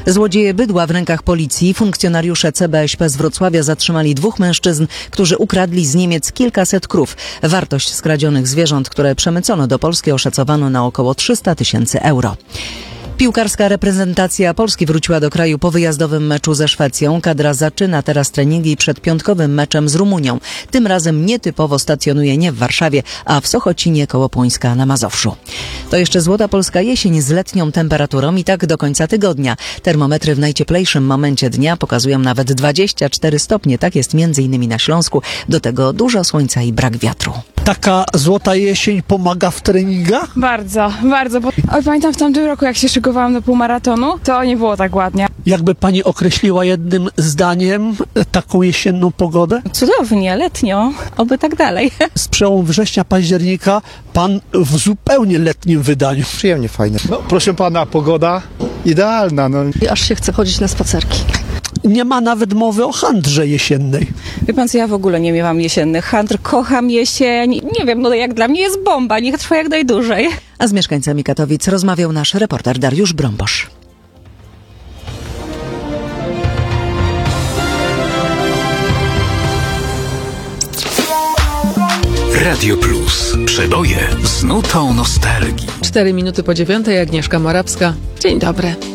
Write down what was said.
Złodzieje bydła w rękach policji. Funkcjonariusze CBŚP z Wrocławia zatrzymali 2 mężczyzn, którzy ukradli z Niemiec kilkaset krów. Wartość skradzionych zwierząt, które przemycono do Polski, oszacowano na około 300 000 euro. Piłkarska reprezentacja Polski wróciła do kraju po wyjazdowym meczu ze Szwecją. Kadra zaczyna teraz treningi przed piątkowym meczem z Rumunią. Tym razem nietypowo stacjonuje nie w Warszawie, a w Sochocinie koło Płońska na Mazowszu. To jeszcze złota polska jesień z letnią temperaturą i tak do końca tygodnia. Termometry w najcieplejszym momencie dnia pokazują nawet 24 stopnie. Tak jest m.in. na Śląsku. Do tego dużo słońca i brak wiatru. Taka złota jesień pomaga w treningach? Bardzo, bardzo. Pamiętam w tamtym roku, jak się szykowałam do półmaratonu, to nie było tak ładnie. Jakby pani określiła jednym zdaniem taką jesienną pogodę? Cudownie, letnio, oby tak dalej. Z przełomu września, października pan w zupełnie letnim wydaniu. Przyjemnie, fajnie. No, proszę pana, pogoda idealna. No. Aż się chce chodzić na spacerki. Nie ma nawet mowy o handrze jesiennej. Wie pan co, ja w ogóle nie miewam jesiennych handr, kocham jesień. Nie wiem, no jak dla mnie jest bomba, niech trwa jak najdłużej. A z mieszkańcami Katowic rozmawiał nasz reporter Dariusz Brąbosz. Radio Plus. Przeboje z nutą nostalgii. 4 minuty po 9:00, Agnieszka Morawska. Dzień dobry.